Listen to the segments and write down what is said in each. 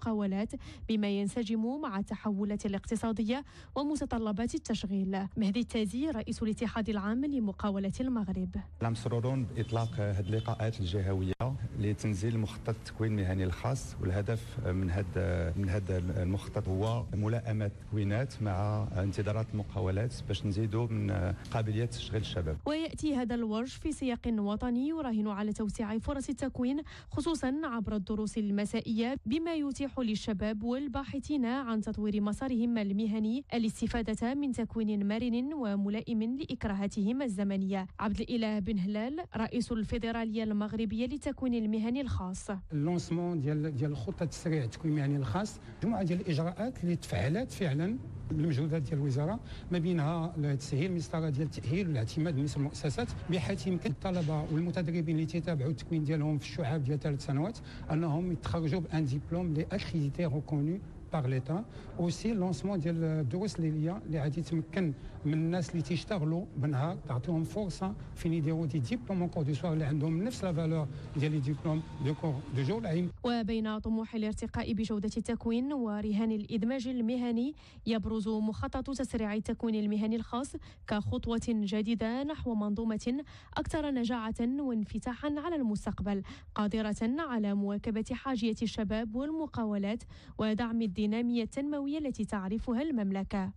المقاولات بما ينسجم مع التحولات الاقتصادية ومتطلبات التشغيل. مهدي التازي رئيس الاتحاد العام لمقاولة المغرب. مسرورون بإطلاق هذه اللقاءات الجهوية لتنزيل مخطط التكوين المهني الخاص، والهدف من هذا المخطط هو ملائمة التكوينات مع انتظارات المقاولات باش نزيدوا من قابلية تشغيل الشباب. ويأتي هذا الورش في سياق وطني يراهن على توسيع فرص التكوين خصوصا عبر الدروس المسائية، بما يتيح للشباب والباحثين عن تطوير مسارهم المهني الاستفادة من تكوين مرن وملائم لإكراهاتهم الزمنية. عبد الإله بن هلال رئيس الفيدرالية المغربية للتكوين المهني الخاص. اللونسمون ديال خطة تسريع التكوين المهني الخاص مجموعة ديال الإجراءات اللي تفعلت فعلا بالمجهودات ديال الوزارة، ما بينها تسهيل مسطرة ديال التأهيل والاعتماد بالنسبة للمؤسسات، بحيث يمكن الطلبة والمتدربين اللي تتابعوا التكوين ديالهم في الشعاب ديال 3 سنوات أنهم يتخرجوا بان ديبلوم لي اكريديتي ريكونو باغ ليتا. اوسي لونسمون ديال الدروس الليليه اللي غادي يتمكن من الناس اللي تيشتغلوا بالنهار تعطيهم فرصه فين يديروا دي ديبلوم كور دو سوار اللي عندهم نفس لا فالور ديال لي ديبلوم دو كور دو جور. وبين طموح الارتقاء بجوده التكوين ورهان الادماج المهني، يبرز مخطط تسريع التكوين المهني الخاص كخطوه جديده نحو منظومه اكثر نجاعه وانفتاحا على المستقبل، قادره على مواكبه حاجيه الشباب والمقاولات ودعم الدينامية التنموية التي تعرفها المملكة.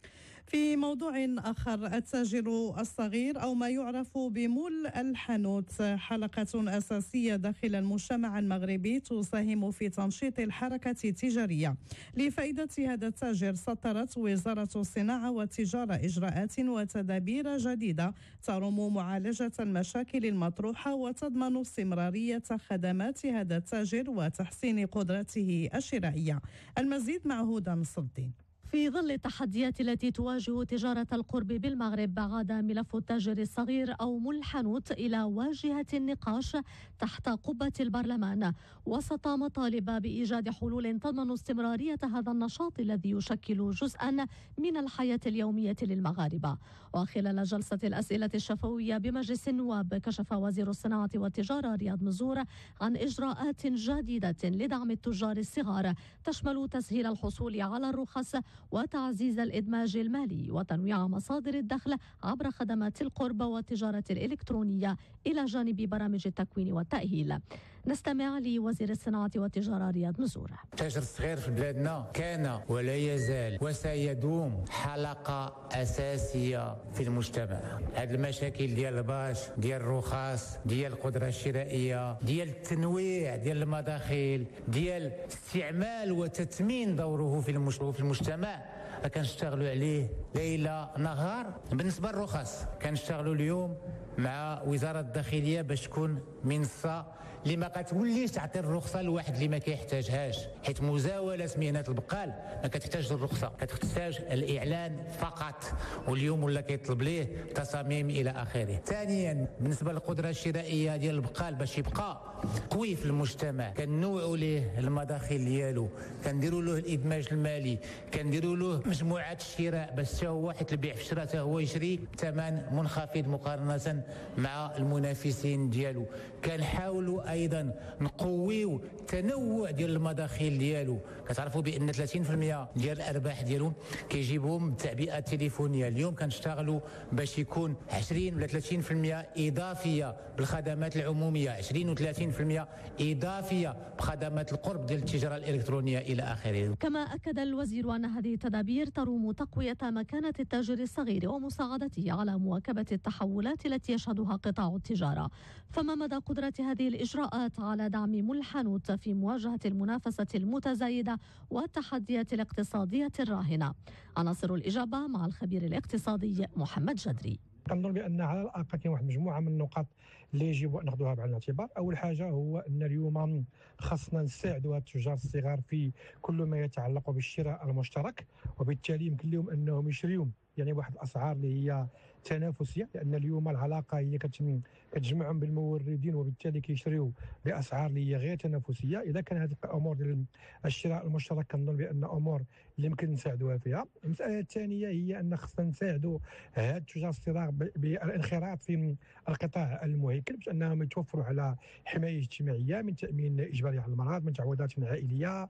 في موضوع آخر، التاجر الصغير أو ما يعرف بمول الحانوت حلقة أساسية داخل المجتمع المغربي تساهم في تنشيط الحركة التجارية. لفائدة هذا التاجر سطرت وزارة الصناعة والتجارة إجراءات وتدابير جديدة ترم معالجة المشاكل المطروحة وتضمن استمرارية خدمات هذا التاجر وتحسين قدرته الشرائية. المزيد مع هدى نصر الدين. في ظل التحديات التي تواجه تجارة القرب بالمغرب، عاد ملف التاجر الصغير أو مول الحانوت إلى واجهة النقاش تحت قبة البرلمان وسط مطالب بإيجاد حلول تضمن استمرارية هذا النشاط الذي يشكل جزءا من الحياة اليومية للمغاربة. وخلال جلسة الأسئلة الشفوية بمجلس النواب، كشف وزير الصناعة والتجارة رياض مزور عن إجراءات جديدة لدعم التجار الصغار تشمل تسهيل الحصول على الرخص وتعزيز الإدماج المالي وتنويع مصادر الدخل عبر خدمات القرب والتجارة الإلكترونية إلى جانب برامج التكوين والتأهيل. نستمع لوزير الصناعة والتجارة رياض مزور. التاجر الصغير في بلادنا كان ولا يزال وسيدوم حلقة أساسية في المجتمع. هذه المشاكل ديال الباش، ديال الرخص، ديال القدرة الشرائية، ديال التنويع ديال المداخيل، ديال استعمال وتثمين دوره في المجتمع كنشتغلوا عليه ليلة نهار. بالنسبة للرخص كنشتغلوا اليوم مع وزارة الداخلية باش تكون منصة اللي ما كتوليش تعطي الرخصة لواحد اللي ما كيحتاجهاش، حيت مزاولة مهنة البقال ما كتحتاج الرخصة، كتحتاج الإعلان فقط، واليوم ولا كيطلب ليه تصاميم إلى آخره. ثانيا بالنسبة للقدرة الشرائية ديال البقال باش يبقى قوي في المجتمع، كنوعوا ليه المداخل ديالو، كنديروا له الإدماج المالي، كنديروا له مجموعات الشراء باش حتى هو حيت البيع في الشراء حتى هو يشري بثمن منخفض مقارنة مع المنافسين ديالو. كنحاولوا ايضا نقويو التنوع ديال المداخيل ديالو. كتعرفوا بان 30% ديال الارباح ديالو كيجيبهم بالتعبئه التليفونيه. اليوم كنشتغلوا باش يكون 20 ولا 30% اضافيه بالخدمات العموميه، 20 و30% اضافيه بخدمات القرب ديال التجاره الالكترونيه الى اخره. كما اكد الوزير ان هذه التدابير تروم تقويه مكانه التاجر الصغير ومساعدته على مواكبه التحولات التي يشهدها قطاع التجاره. فما مدى قدرة هذه الإجراءات على دعم مول الحانوت في مواجهة المنافسة المتزايدة والتحديات الاقتصادية الراهنة؟ عناصر الإجابة مع الخبير الاقتصادي محمد جدري. كنظن بان على الاقل كاين واحد المجموعه من النقاط اللي يجب ان ناخذوها بعين الاعتبار. اول حاجه هو ان اليوم خاصنا نساعدوا التجار الصغار في كل ما يتعلق بالشراء المشترك، وبالتالي يمكن لهم انهم يشريوا يعني واحد الاسعار اللي هي تنافسيه، لان اليوم العلاقه هي كتجمعهم بالموردين وبالتالي كيشريوا باسعار اللي هي غير تنافسيه. اذا كان هذه الامور ديال الشراء المشترك كنظن بان امور اللي يمكن نساعدوها فيها. المساله الثانيه هي ان خصنا نساعدوا هاد التجار الصغار بالانخراط في القطاع المهيكل باش انهم يتوفروا على حمايه اجتماعيه من تامين اجباري على المرض، من تعويضات عائليه،